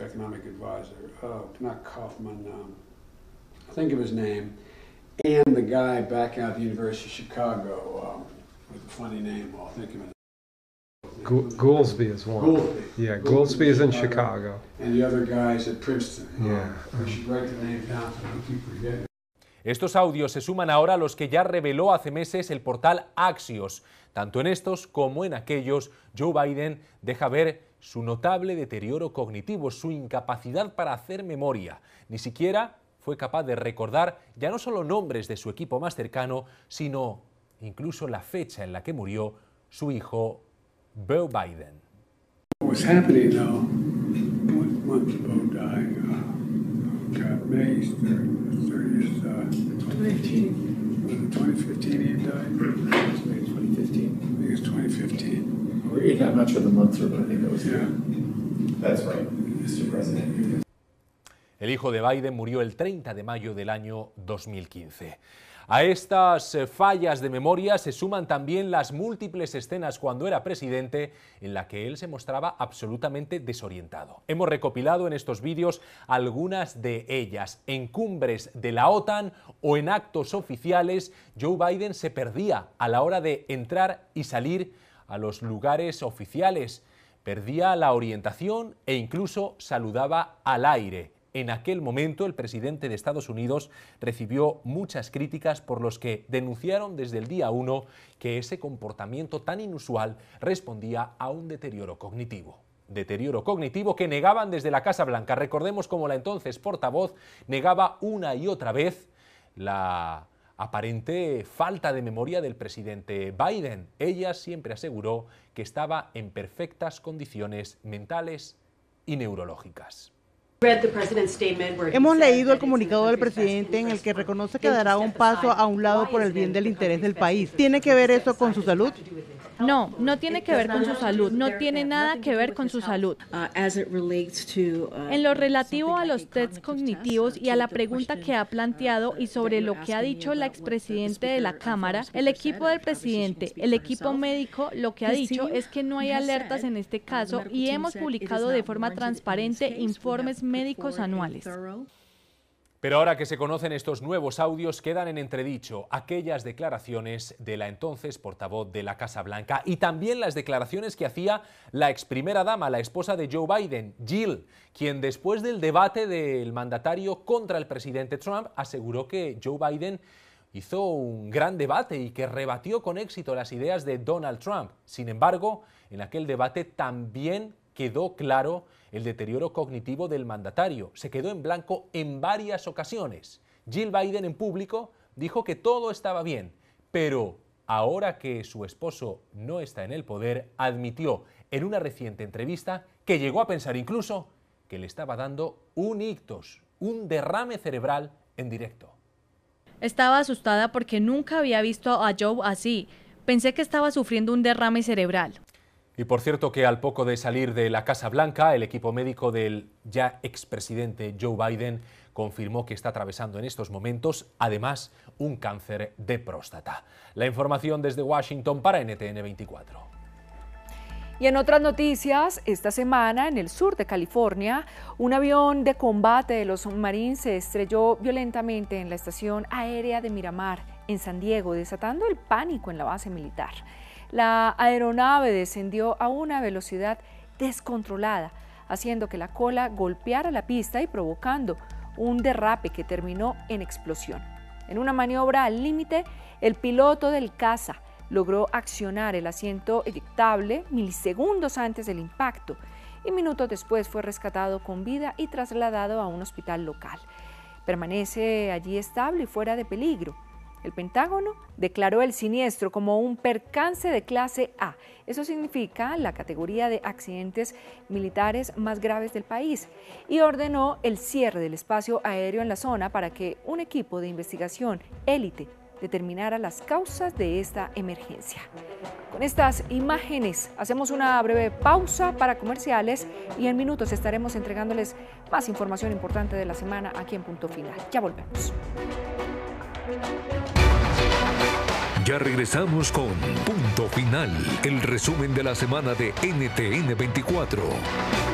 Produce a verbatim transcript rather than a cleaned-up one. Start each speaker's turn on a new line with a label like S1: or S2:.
S1: economic advisor, oh, not Kaufman, um, think of his name, and the guy back out at the University of Chicago um, with a funny name, I'll think of it.
S2: Goolsbee is one.
S1: Goolsbee.
S2: Yeah, Goolsbee is in Chicago.
S1: And the other guys at Princeton.
S2: Yeah.
S1: Um, we should write the name down so I don't keep forgetting.
S3: Estos audios se suman ahora a los que ya reveló hace meses el portal Axios. Tanto en estos como en aquellos, Joe Biden deja ver su notable deterioro cognitivo, su incapacidad para hacer memoria. Ni siquiera fue capaz de recordar ya no solo nombres de su equipo más cercano, sino incluso la fecha en la que murió su hijo Beau Biden.
S1: What was happening though, one month Beau died, uh, God, May thirtieth, uh, twenty fifteen. Was it twenty fifteen he died?
S4: twenty fifteen.
S1: I think it's twenty fifteen.
S4: Or, yeah, I'm not sure the month, but I think that was
S1: Yeah.
S4: That's right, mister President.
S3: El hijo de Biden murió el treinta de mayo del año dos mil quince. A estas fallas de memoria se suman también las múltiples escenas cuando era presidente en la que él se mostraba absolutamente desorientado. Hemos recopilado en estos vídeos algunas de ellas. En cumbres de la OTAN o en actos oficiales, Joe Biden se perdía a la hora de entrar y salir a los lugares oficiales. Perdía la orientación e incluso saludaba al aire. En aquel momento, el presidente de Estados Unidos recibió muchas críticas por los que denunciaron desde el día uno que ese comportamiento tan inusual respondía a un deterioro cognitivo. Deterioro cognitivo que negaban desde la Casa Blanca. Recordemos cómo la entonces portavoz negaba una y otra vez la aparente falta de memoria del presidente Biden. Ella siempre aseguró que estaba en perfectas condiciones mentales y neurológicas.
S5: Hemos leído el comunicado del presidente en el que reconoce que dará un paso a un lado por el bien del interés del país. ¿Tiene que ver eso con su salud?
S6: No, no tiene que ver con su salud, no tiene nada que ver con su salud. En lo relativo a los tests cognitivos y a la pregunta que ha planteado y sobre lo que ha dicho la expresidente de la Cámara, el equipo del presidente, el equipo médico, lo que ha dicho es que no hay alertas en este caso y hemos publicado de forma transparente informes médicos anuales.
S3: Pero ahora que se conocen estos nuevos audios, quedan en entredicho aquellas declaraciones de la entonces portavoz de la Casa Blanca y también las declaraciones que hacía la ex primera dama, la esposa de Joe Biden, Jill, quien después del debate del mandatario contra el presidente Trump aseguró que Joe Biden hizo un gran debate y que rebatió con éxito las ideas de Donald Trump. Sin embargo, en aquel debate también quedó claro el deterioro cognitivo del mandatario. Se quedó en blanco en varias ocasiones. Jill Biden en público dijo que todo estaba bien, pero ahora que su esposo no está en el poder, admitió en una reciente entrevista que llegó a pensar incluso que le estaba dando un ictus, un derrame cerebral en directo.
S6: Estaba asustada porque nunca había visto a Joe así. Pensé que estaba sufriendo un derrame cerebral.
S3: Y por cierto que al poco de salir de la Casa Blanca, el equipo médico del ya expresidente Joe Biden confirmó que está atravesando en estos momentos, además, un cáncer de próstata. La información desde Washington para N T N veinticuatro.
S7: Y en otras noticias, esta semana en el sur de California, un avión de combate de los Marines se estrelló violentamente en la estación aérea de Miramar, en San Diego, desatando el pánico en la base militar. La aeronave descendió a una velocidad descontrolada, haciendo que la cola golpeara la pista y provocando un derrape que terminó en explosión. En una maniobra al límite, el piloto del caza logró accionar el asiento eyectable milisegundos antes del impacto y minutos después fue rescatado con vida y trasladado a un hospital local. Permanece allí estable y fuera de peligro. El Pentágono declaró el siniestro como un percance de clase A. Eso significa la categoría de accidentes militares más graves del país y ordenó el cierre del espacio aéreo en la zona para que un equipo de investigación élite determinara las causas de esta emergencia. Con estas imágenes hacemos una breve pausa para comerciales y en minutos estaremos entregándoles más información importante de la semana aquí en Punto Final. Ya volvemos.
S8: Ya regresamos con Punto Final, el resumen de la semana de N T N veinticuatro.